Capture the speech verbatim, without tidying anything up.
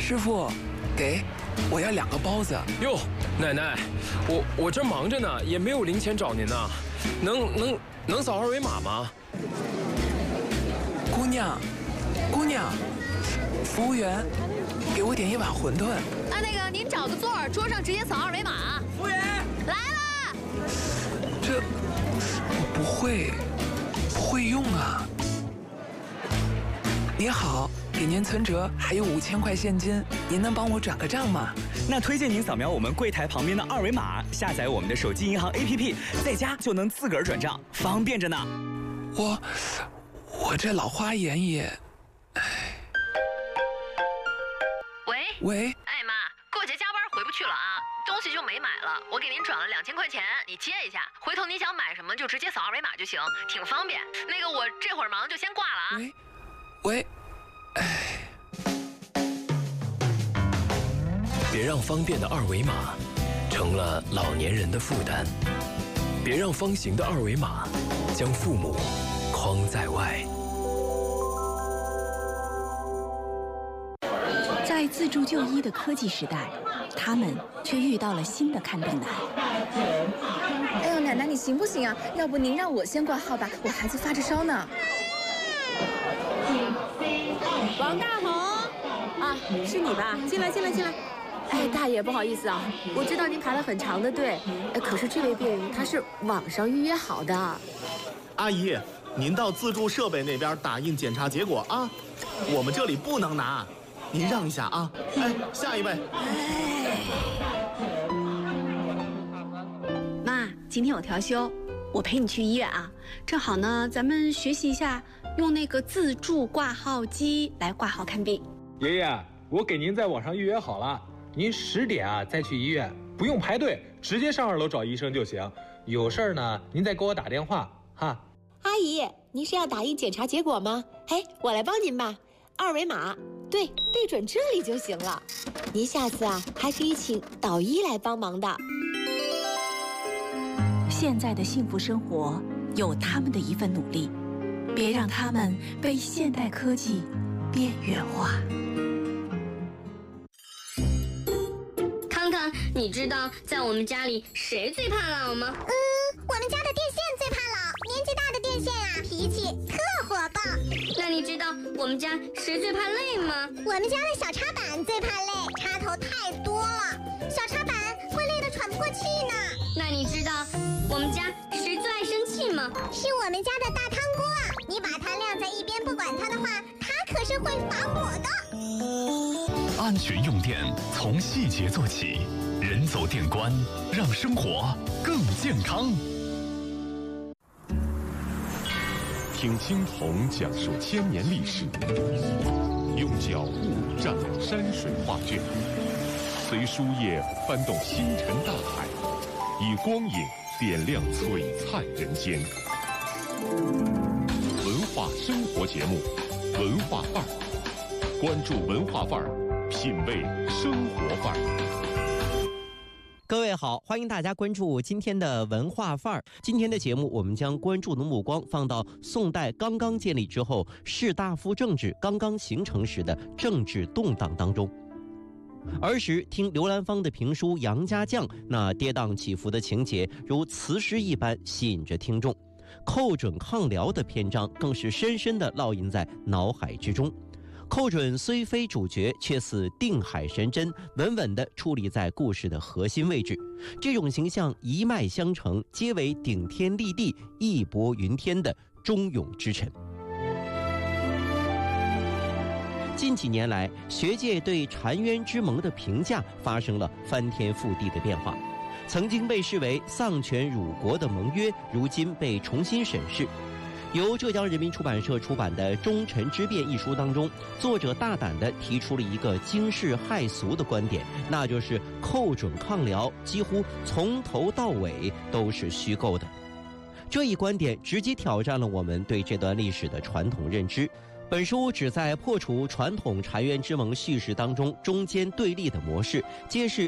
师傅，给，我要两个包子。 哟，奶奶，我我这忙着呢，也没有零钱找您呢，能能能扫二维码吗？ 姑娘，姑娘，服务员，给我点一碗馄饨。 啊，那个您找个座儿，桌上直接扫二维码。 服务员， 来了。 这我不会，不会用啊。您好。给您存折还有五千块现金，您能帮我转个账吗？ 那推荐您扫描我们柜台旁边的二维码，下载我们的手机银行 A P P， 在家就能自个儿转账，方便着呢。 我我这老花眼也……哎。 喂喂， 哎妈，过节加班回不去了啊，东西就没买了，我给您转了两千块钱，你接一下，回头您想买什么就直接扫二维码就行，挺方便。那个我这会儿忙就先挂了啊。 喂，喂。唉， 别让方便的二维码成了老年人的负担，别让方形的二维码将父母框在外。 在自助就医的科技时代，他们却遇到了新的看病难。 哎呦，奶奶你行不行啊？要不您让我先挂号吧，我孩子发着烧呢。 王大红，啊，是你吧？进来，进来，进来。哎，大爷，不好意思啊，我知道您排了很长的队，哎，可是这位病人他是网上预约好的。 阿姨，您到自助设备那边打印检查结果啊，我们这里不能拿，您让一下啊。哎，下一位。 妈，今天有调休，我陪你去医院啊。正好呢，咱们学习一下。用那个自助挂号机来挂号看病。 爷爷，我给您在网上预约好了，您十点啊再去医院，不用排队，直接上二楼找医生就行。有事儿呢，您再给我打电话哈。 阿姨，您是要打印检查结果吗？哎，我来帮您吧，二维码，对，对准这里就行了。您下次啊还可以请导医来帮忙的。 现在的幸福生活有他们的一份努力。别让他们被现代科技边缘化。 康康，你知道在我们家里谁最怕老吗？ 嗯，我们家的电线最怕老，年纪大的电线啊，脾气特火爆。 那你知道我们家谁最怕累吗？ 我们家的小插板最怕累，插头太多了，小插板会累得喘不过气呢。 那你知道我们家谁最爱生气吗？ 是我们家的大汤锅。你把它晾在一边不管它的话，它可是会发火的。 安全用电从细节做起，人走电关，让生活更健康。 听青铜讲述千年历史，用脚步丈量山水画卷，随书页翻动星辰大海，以光影点亮璀璨人间。文化生活节目，文化范儿，关注文化范儿，品味生活范儿。 各位好，欢迎大家关注今天的文化范儿。今天的节目，我们将关注的目光放到宋代刚刚建立之后，士大夫政治刚刚形成时的政治动荡当中。儿时听刘兰芳的评书《杨家将》，那跌宕起伏的情节如词诗一般吸引着听众。寇准抗辽的篇章更是深深地烙印在脑海之中。寇准虽非主角，却似定海神针，稳稳地矗立在故事的核心位置。这种形象一脉相承，皆为顶天立地、义薄云天的忠勇之臣。近几年来，学界对澶渊之盟的评价发生了翻天覆地的变化。曾经被视为丧权辱国的盟约，如今被重新审视。由浙江人民出版社出版的《忠臣之辩》一书当中，作者大胆地提出了一个惊世骇俗的观点，那就是寇准抗辽几乎从头到尾都是虚构的。这一观点直接挑战了我们对这段历史的传统认知。本书旨在破除传统澶渊之盟叙事当中中间对立的模式，揭示